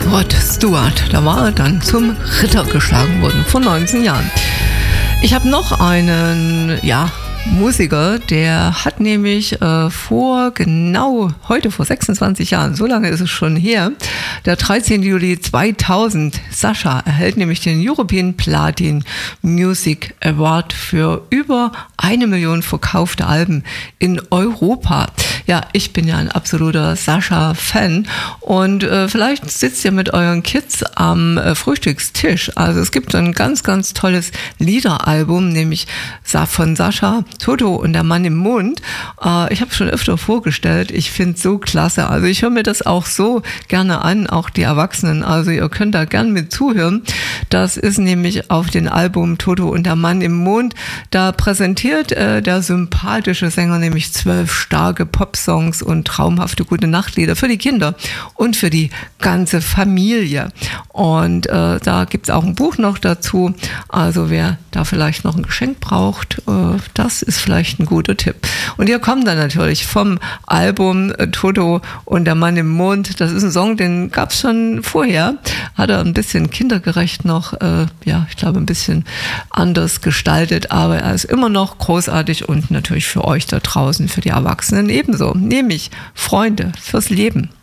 Rod Stewart, da war er dann zum Ritter geschlagen worden, vor 19 Jahren. Ich habe noch einen, Musiker, der hat nämlich vor 26 Jahren, so lange ist es schon her, der 13. Juli 2000, Sascha erhält nämlich den European Platin Music Award für über 1 Million verkaufte Alben in Europa. Ja, ich bin ja ein absoluter Sascha-Fan und vielleicht sitzt ihr mit euren Kids am Frühstückstisch. Also es gibt ein ganz, ganz tolles Liederalbum, nämlich von Sascha, Toto und der Mann im Mond. Ich habe schon öfter vorgestellt, ich finde es so klasse. Also ich höre mir das auch so gerne an, auch die Erwachsenen. Also ihr könnt da gern mit zuhören. Das ist nämlich auf dem Album Toto und der Mann im Mond. Da präsentiert der sympathische Sänger nämlich 12 starke Popsongs und traumhafte Gute-Nacht-Lieder für die Kinder und für die ganze Familie. Und da gibt es auch ein Buch noch dazu. Also wer da vielleicht noch ein Geschenk braucht, das ist vielleicht ein guter Tipp. Und hier kommt dann natürlich vom Album Toto und der Mann im Mond. Das ist ein Song, den gab es schon vorher. Hat er ein bisschen kindergerecht noch, ich glaube ein bisschen anders gestaltet. Aber er ist immer noch großartig und natürlich für euch da draußen, für die Erwachsenen ebenso. Nämlich Freunde fürs Leben.